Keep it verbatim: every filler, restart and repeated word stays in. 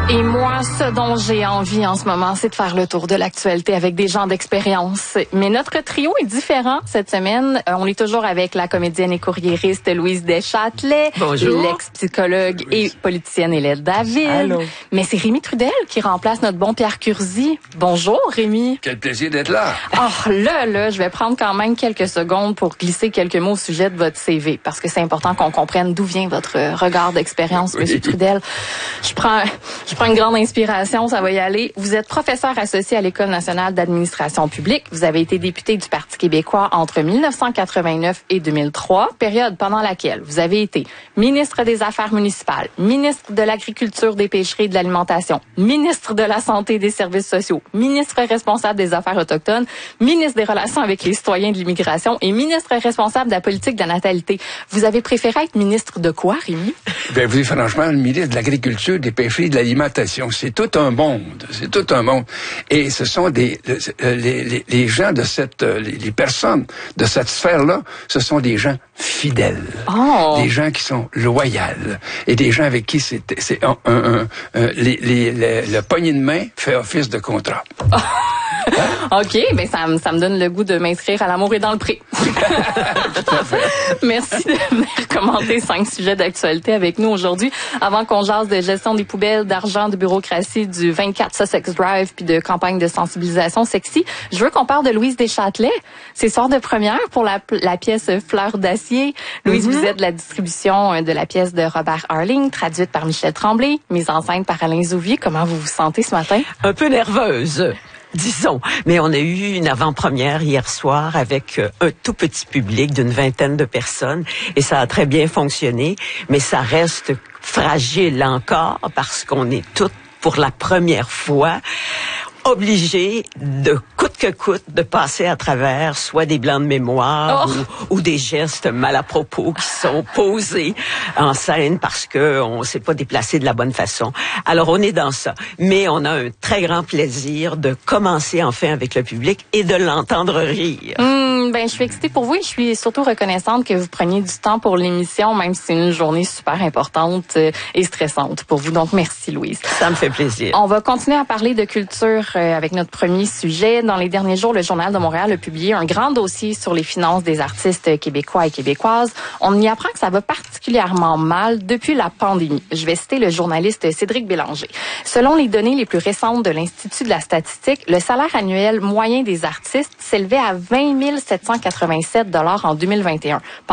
Et moi, ce dont j'ai envie en ce moment, c'est de faire le tour de l'actualité avec des gens d'expérience. Mais notre trio est différent cette semaine. Euh, on est toujours avec la comédienne et courriériste Louise Deschâtelet, l'ex-psychologue oui. et politicienne Hélène David. Allô. Mais c'est Rémi Trudel qui remplace notre bon Pierre Curzi. Bonjour Rémi. Quel plaisir d'être là. Oh là, là, je vais prendre quand même quelques secondes pour glisser quelques mots au sujet de votre C V, parce que c'est important qu'on comprenne d'où vient votre regard d'expérience, oui. Monsieur Trudel. Je prends... Je prends une grande inspiration, ça va y aller. Vous êtes professeur associé à l'École nationale d'administration publique. Vous avez été député du Parti québécois entre mille neuf cent quatre-vingt-neuf et deux mille trois, période pendant laquelle vous avez été ministre des Affaires municipales, ministre de l'Agriculture, des Pêcheries et de l'Alimentation, ministre de la Santé et des Services sociaux, ministre responsable des Affaires autochtones, ministre des Relations avec les citoyens et de l'immigration et ministre responsable de la politique de la natalité. Vous avez préféré être ministre de quoi, Rémi? Ben, vous êtes franchement le ministre de l'Agriculture, des Pêcheries et de l'Alimentation. C'est tout un monde, c'est tout un monde. Et ce sont des les, les, les gens de cette les, les personnes de cette sphère-là, ce sont des gens fidèles, oh. des gens qui sont loyaux et des gens avec qui c'est c'est un, un, un, un les, les, les, le poignet de main fait office de contrat. Oh. OK, ben ça, ça me donne le goût de m'inscrire à l'amour et dans le pré. Merci de venir commenter cinq sujets d'actualité avec nous aujourd'hui. Avant qu'on jase de gestion des poubelles, d'argent, de bureaucratie, du vingt-quatre Sussex Drive puis de campagne de sensibilisation sexy, je veux qu'on parle de Louise Deschâtelet. C'est soir de première pour la, la pièce Fleur d'acier. Louise, mm-hmm. vous êtes de la distribution de la pièce de Robert Harling, traduite par Michel Tremblay, mise en scène par Alain Zouvier. Comment vous vous sentez ce matin? Un peu nerveuse. Disons, mais on a eu une avant-première hier soir avec un tout petit public d'une vingtaine de personnes et ça a très bien fonctionné, mais ça reste fragile encore parce qu'on est toutes pour la première fois obligés de coûte que coûte de passer à travers soit des blancs de mémoire oh. ou, ou des gestes mal à propos qui sont posés en scène parce que on s'est pas déplacé de la bonne façon. Alors on est dans ça, mais on a un très grand plaisir de commencer enfin avec le public et de l'entendre rire. Mmh, ben je suis excitée pour vous et je suis surtout reconnaissante que vous preniez du temps pour l'émission, même si c'est une journée super importante et stressante pour vous. Donc merci Louise. Ça me fait plaisir. On va continuer à parler de culture avec notre premier sujet. Dans les derniers jours, le Journal de Montréal a publié un grand dossier sur les finances des artistes québécois et québécoises. On y apprend que ça va particulièrement mal depuis la pandémie. Je vais citer le journaliste Cédric Bélanger. Selon les données les plus récentes de l'Institut de la statistique, le salaire annuel moyen des artistes s'élevait à vingt mille sept cent quatre-vingt-sept dollars en deux mille vingt et un.